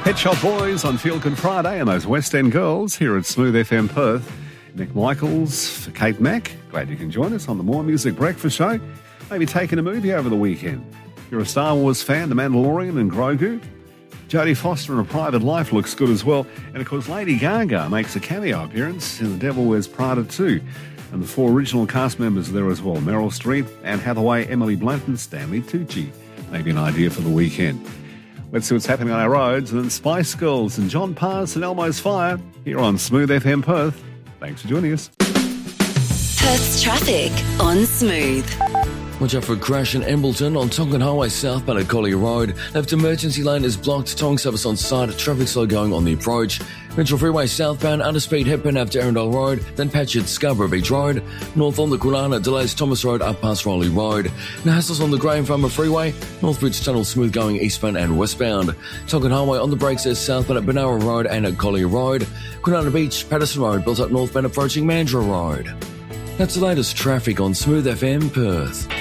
Pet Shop Boys on Feel Good Friday and those West End girls here at Smooth FM Perth. Nick Michaels for Kate Mack. Glad you can join us on the More Music Breakfast Show. Maybe taking a movie over the weekend. If you're a Star Wars fan, The Mandalorian and Grogu. Jodie Foster in A Private Life looks good as well. And of course, Lady Gaga makes a cameo appearance in The Devil Wears Prada 2. And the 4 original cast members are there as well. Meryl Streep, Anne Hathaway, Emily Blunt and Stanley Tucci. Maybe an idea for the weekend. Let's see what's happening on our roads. And then Spice Girls and John Pass and Elmo's Fire here on Smooth FM Perth. Thanks for joining us. Perth's traffic on Smooth. Watch out for a crash in Embleton on Tonkin Highway southbound at Collier Road. Left emergency lane is blocked. Towing service on site. Traffic slow going on the approach. Mitchell Freeway southbound, underspeed Hepburn Ave to Arundel Road, then patch at Scarborough Beach Road. North on the Kwinana, delays Thomas Road up past Rowley Road. Now hassles on the Graham Farmer Freeway, Northbridge Tunnel smooth going eastbound and westbound. Tonkin Highway on the brakes as southbound at Benara Road and at Collier Road. Kwinana Beach, Patterson Road, built up northbound approaching Mandurah Road. That's the latest traffic on Smooth FM Perth.